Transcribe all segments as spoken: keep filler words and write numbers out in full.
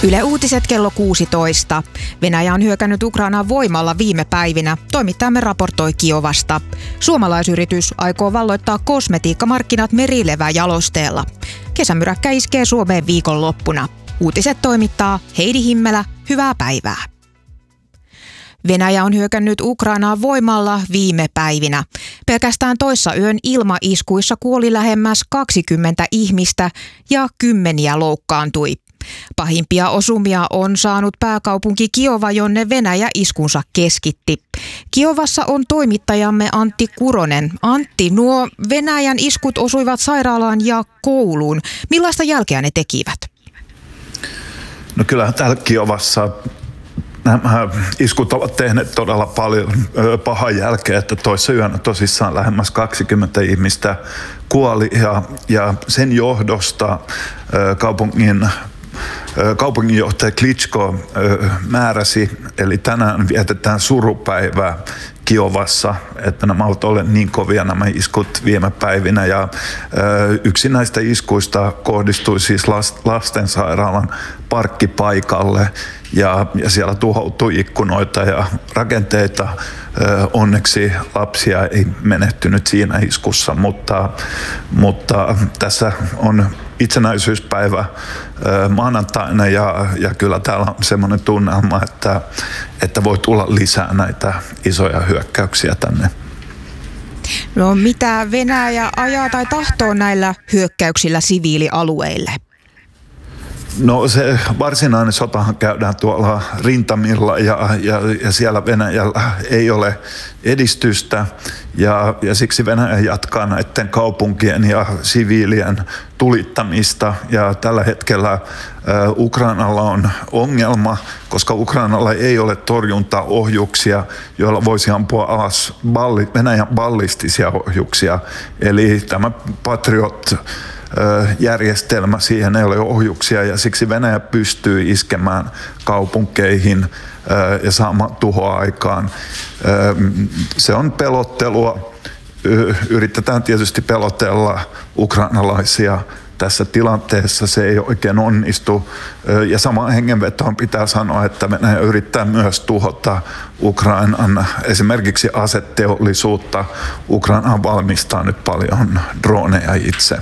Yle Uutiset kello kuusitoista. Venäjä on hyökännyt Ukrainaan voimalla viime päivinä. Toimittajamme raportoi Kiovasta. Suomalaisyritys aikoo valloittaa kosmetiikkamarkkinat merileväjalosteella. Kesämyräkkä iskee Suomeen viikonloppuna. Uutiset toimittaa Heidi Himmelä. Hyvää päivää. Venäjä on hyökännyt Ukrainaan voimalla viime päivinä. Pelkästään toissa yön ilmaiskuissa kuoli lähemmäs kaksikymmentä ihmistä ja kymmeniä loukkaantui. Pahimpia osumia on saanut pääkaupunki Kiova, jonne Venäjä iskunsa keskitti. Kiovassa on toimittajamme Antti Kuronen. Antti, nuo Venäjän iskut osuivat sairaalaan ja kouluun. Millaista jälkeä ne tekivät? No kyllä täällä Kiovassa nämä iskut ovat tehneet todella paljon pahaa jälkeä, että toissa yönä tosissaan lähemmäs kaksikymmentä ihmistä kuoli ja, ja sen johdosta kaupungin Kaupunginjohtaja Klitschko määräsi, eli tänään vietetään surupäivää Kiovassa, että nämä ovat olleet niin kovia nämä iskut viime päivinä. Ja yksi näistä iskuista kohdistui siis lastensairaalan parkkipaikalle ja, ja siellä tuhoutui ikkunoita ja rakenteita. Onneksi lapsia ei menehtynyt siinä iskussa, mutta, mutta tässä on itsenäisyyspäivä maanantaina ja, ja kyllä täällä on semmoinen tunnelma, että, että voi tulla lisää näitä isoja hyökkäyksiä tänne. No mitä Venäjä ajaa tai tahtoo näillä hyökkäyksillä siviilialueille? No se varsinainen sotahan käydään tuolla rintamilla ja, ja, ja siellä Venäjällä ei ole edistystä ja, ja siksi Venäjä jatkaa näiden kaupunkien ja siviilien tulittamista ja tällä hetkellä ä, Ukrainalla on ongelma, koska Ukrainalla ei ole torjuntaohjuksia, joilla voisi ampua alas balli, Venäjän ballistisia ohjuksia, eli tämä Patriot järjestelmä, siihen ei ole ohjuksia ja siksi Venäjä pystyy iskemään kaupunkeihin ja saamaan tuhoa aikaan. Se on pelottelua. Yritetään tietysti pelotella ukrainalaisia tässä tilanteessa, se ei oikein onnistu. Ja samaan hengenvetoon pitää sanoa, että Venäjä yrittää myös tuhota Ukrainan esimerkiksi aseteollisuutta. Ukraina valmistaa nyt paljon droneja itse.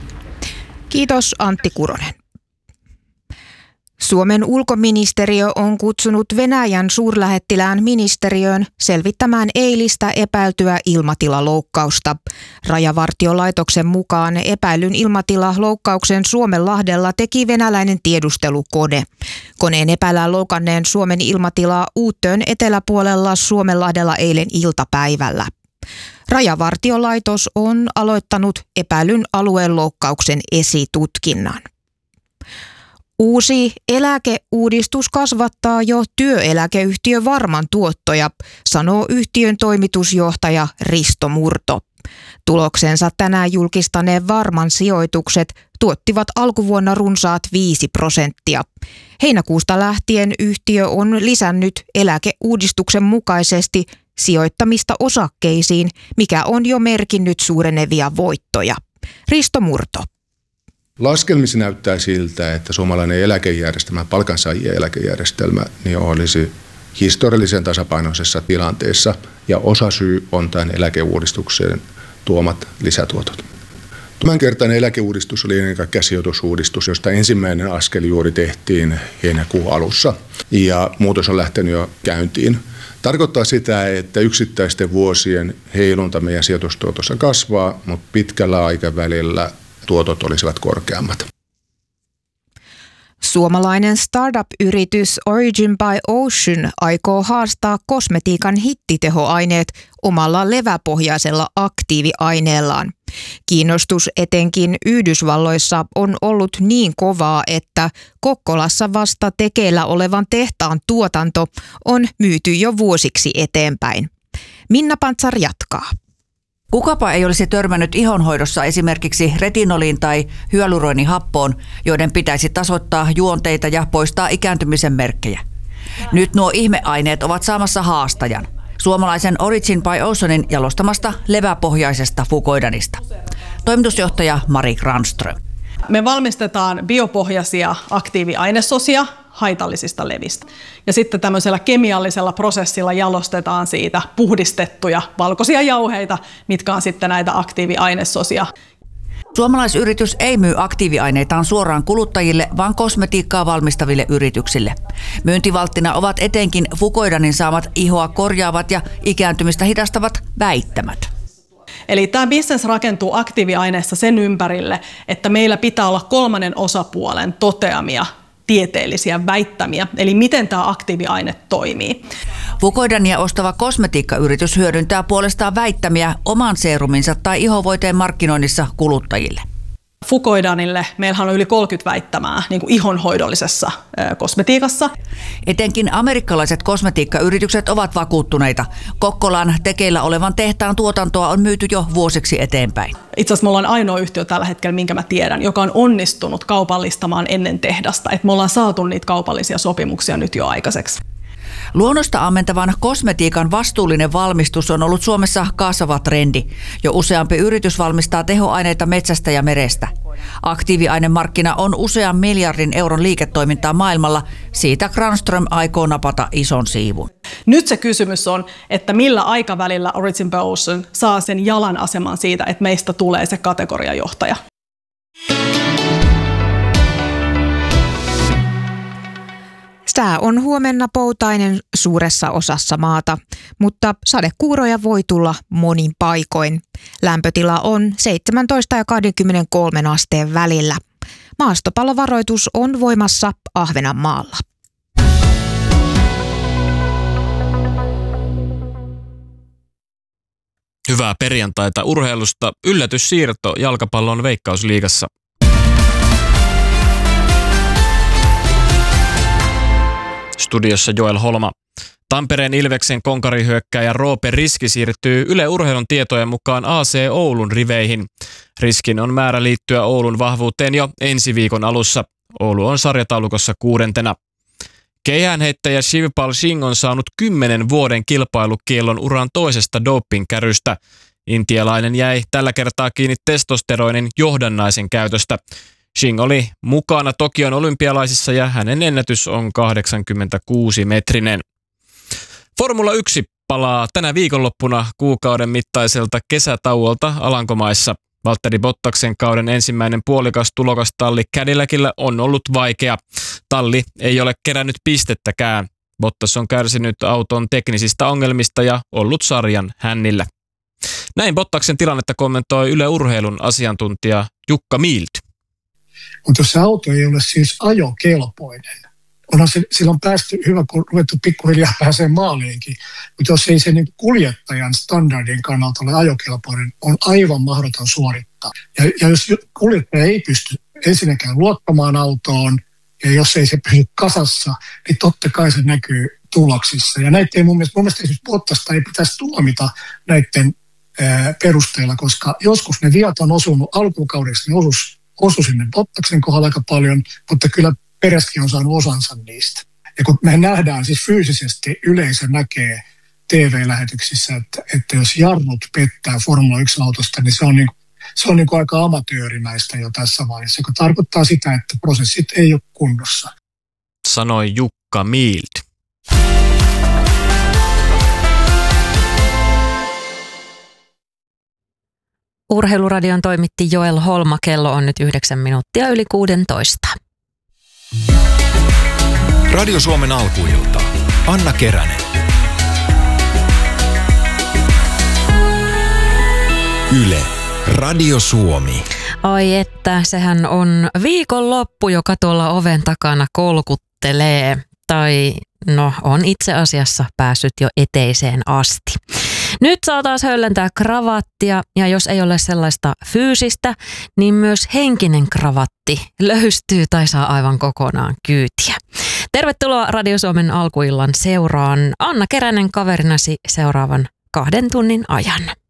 Kiitos Antti Kuronen. Suomen ulkoministeriö on kutsunut Venäjän suurlähettilään ministeriöön selvittämään eilistä epäiltyä ilmatilaloukkausta. Rajavartiolaitoksen mukaan epäilyn ilmatilaloukkauksen Suomenlahdella teki venäläinen tiedustelukone. Koneen epäillään loukanneen Suomen ilmatilaa Uuttöön eteläpuolella Suomenlahdella eilen iltapäivällä. Rajavartiolaitos on aloittanut epäilyn alueen loukkauksen esitutkinnan. Uusi eläkeuudistus kasvattaa jo työeläkeyhtiö Varman tuottoja, sanoo yhtiön toimitusjohtaja Risto Murto. Tuloksensa tänään julkistaneen Varman sijoitukset tuottivat alkuvuonna runsaat viisi prosenttia. Heinäkuusta lähtien yhtiö on lisännyt eläkeuudistuksen mukaisesti sijoittamista osakkeisiin, mikä on jo merkinnyt suurenevia voittoja. Risto Murto. Laskelmissa näyttää siltä, että suomalainen eläkejärjestelmä, palkansaajien eläkejärjestelmä, niin olisi historiallisen tasapainoisessa tilanteessa ja osasyy on tämän eläkeuudistuksen tuomat lisätuotot. Tämänkertainen eläkeuudistus oli ennen kaikkea sijoitusuudistus, josta ensimmäinen askel juuri tehtiin heinäkuun alussa ja muutos on lähtenyt jo käyntiin. Tarkoittaa sitä, että yksittäisten vuosien heilunta meidän sijoitustuotossa kasvaa, mutta pitkällä aikavälillä tuotot olisivat korkeammat. Suomalainen startup-yritys Origin by Ocean aikoo haastaa kosmetiikan hittitehoaineet omalla leväpohjaisella aktiiviaineellaan. Kiinnostus etenkin Yhdysvalloissa on ollut niin kovaa, että Kokkolassa vasta tekeillä olevan tehtaan tuotanto on myyty jo vuosiksi eteenpäin. Minna Pantsar jatkaa. Kukapa ei olisi törmännyt ihonhoidossa esimerkiksi retinoliin tai hyaluronihappoon, joiden pitäisi tasoittaa juonteita ja poistaa ikääntymisen merkkejä. Nyt nuo ihmeaineet ovat saamassa haastajan. Suomalaisen Origin by Oceanin jalostamasta leväpohjaisesta fukoidanista. Toimitusjohtaja Mari Granström. Me valmistetaan biopohjaisia aktiiviainesosia haitallisista levistä. Ja sitten tämmöisellä kemiallisella prosessilla jalostetaan siitä puhdistettuja valkoisia jauheita, mitkä on sitten näitä aktiiviainesosia. Suomalaisyritys ei myy aktiiviaineitaan suoraan kuluttajille, vaan kosmetiikkaa valmistaville yrityksille. Myyntivalttina ovat etenkin Fucoidanin saamat ihoa korjaavat ja ikääntymistä hidastavat väittämät. Eli tämä business rakentuu aktiiviaineissa sen ympärille, että meillä pitää olla kolmannen osapuolen toteamia tieteellisiä väittämiä, eli miten tämä aktiiviaine toimii. Fucoidania ostava kosmetiikkayritys hyödyntää puolestaan väittämiä oman seeruminsa tai ihovoiteen markkinoinnissa kuluttajille. Fucoidanille meillähän on yli kolmekymmentä väittämää niin kuin ihonhoidollisessa ö, kosmetiikassa. Etenkin amerikkalaiset kosmetiikkayritykset ovat vakuuttuneita. Kokkolan tekeillä olevan tehtaan tuotantoa on myyty jo vuosiksi eteenpäin. Itse asiassa me ollaan ainoa yhtiö tällä hetkellä, minkä mä tiedän, joka on onnistunut kaupallistamaan ennen tehdasta. Et me ollaan saatu niitä kaupallisia sopimuksia nyt jo aikaiseksi. Luonnosta ammentavan kosmetiikan vastuullinen valmistus on ollut Suomessa kasvava trendi. Jo useampi yritys valmistaa tehoaineita metsästä ja merestä. Aktiiviainemarkkina on usean miljardin euron liiketoimintaa maailmalla. Siitä Granström aikoo napata ison siivun. Nyt se kysymys on, että millä aikavälillä Origin by Ocean saa sen jalan aseman siitä, että meistä tulee se kategoriajohtaja. Sää on huomenna poutainen suuressa osassa maata, mutta sadekuuroja voi tulla monin paikoin. Lämpötila on seitsemäntoista ja kaksikymmentäkolme asteen välillä. Maastopallovaroitus on voimassa Ahvenanmaalla. Hyvää perjantaita urheilusta. Yllätyssiirto jalkapallon Veikkausliigassa. Studiossa Joel Holma. Tampereen Ilveksen konkarihyökkääjä Roope Riski siirtyy Yle Urheilun tietojen mukaan A C Oulun riveihin. Riskin on määrä liittyä Oulun vahvuuteen jo ensi viikon alussa. Oulu on sarjataulukossa kuudentena. Keihäänheittäjä Shivpal Singh on saanut kymmenen vuoden kilpailukiellon uran toisesta dopingkärystä. Intialainen jäi tällä kertaa kiinni testosteroinin johdannaisen käytöstä. Singh oli mukana Tokion olympialaisissa ja hänen ennätys on kahdeksankymmentäkuusi metrinen. Formula yksi palaa tänä viikonloppuna kuukauden mittaiselta kesätauolta Alankomaissa. Valtteri Bottaksen kauden ensimmäinen puolikas tulokas talli Cadillacilla on ollut vaikea. Talli ei ole kerännyt pistettäkään. Bottas on kärsinyt auton teknisistä ongelmista ja ollut sarjan hännillä. Näin Bottaksen tilannetta kommentoi Yle Urheilun asiantuntija Jukka Mild. Mutta jos se auto ei ole siis ajokelpoinen, onhan se, sillä on päästy hyvä, kun ruvettu pikkuhiljaa pääsee maaliinkin, mutta jos ei se niin kuljettajan standardin kannalta ole ajokelpoinen, on aivan mahdoton suorittaa. Ja, ja jos kuljettaja ei pysty ensinnäkään luottamaan autoon, ja jos ei se pysy kasassa, niin totta kai se näkyy tuloksissa. Ja näitä ei mun mielestä, mun mielestä esimerkiksi Bottasta ei pitäisi tuomita näiden ää, perusteella, koska joskus ne viat on osunut alkukaudeksi, ne osus osui sinne Bottaksen kohdalla aika paljon, mutta kyllä Pereskin on saanut osansa niistä. Ja kun me nähdään siis fyysisesti, yleisö näkee T V-lähetyksissä, että, että jos jarrut pettää Formula yksi-autosta, niin se on, niin, se on niin kuin aika amatöörimäistä jo tässä vaiheessa, joka tarkoittaa sitä, että prosessit ei ole kunnossa. Sanoi Jukka Mild. Urheiluradion toimitti Joel Holma. Kello on nyt yhdeksän minuuttia yli kuudentoista. Radio Suomen alkuilta. Anna Keränen. Yle. Radio Suomi. Ai että, sehän on viikonloppu, joka tuolla oven takana kolkuttelee. Tai no, on itse asiassa päässyt jo eteiseen asti. Nyt saa taas höllentää kravattia, ja jos ei ole sellaista fyysistä, niin myös henkinen kravatti löystyy tai saa aivan kokonaan kyytiä. Tervetuloa Radio Suomen alkuillan seuraan. Anna Keränen kaverinasi seuraavan kahden tunnin ajan.